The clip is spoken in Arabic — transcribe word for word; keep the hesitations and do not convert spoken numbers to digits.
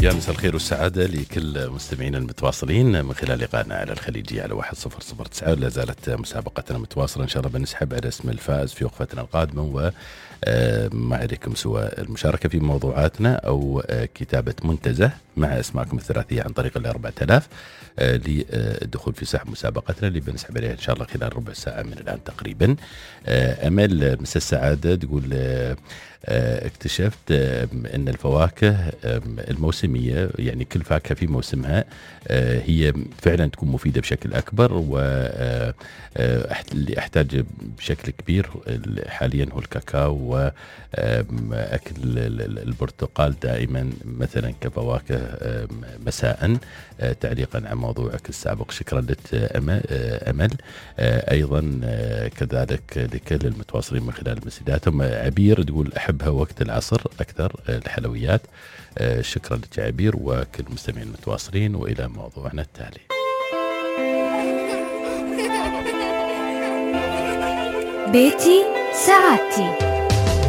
يا مساء الخير والسعادة لكل مستمعينا المتواصلين من خلال لقائنا على الخليجية على واحد صفر صفر تسعة. لا زالت مسابقتنا متواصلة إن شاء الله، بنسحب على اسم الفائز في وقفتنا القادمة، وما عليكم سوى المشاركة في موضوعاتنا أو كتابة منتزه مع أسماءكم الثلاثية عن طريق الأربعة آلاف للدخول في سحب مسابقتنا اللي بنسحب عليها إن شاء الله خلال ربع ساعة من الآن تقريبا. أمل مساء السعادة تقول اكتشفت أن الفواكه الموسمية، يعني كل فاكهة في موسمها، هي فعلا تكون مفيدة بشكل أكبر، واللي أحتاج بشكل كبير حاليا هو الكاكاو وأكل البرتقال دائما مثلا كفواكه مساء. تعليقا عن موضوعك السابق، شكرا لك أمل. أيضا كذلك لكل المتواصلين من خلال مسجاتهم. عبير تقول أحبها وقت العصر أكثر الحلويات. شكرا لك عبير وكل المستمعين المتواصلين، وإلى موضوعنا التالي. بيتي سعادتي.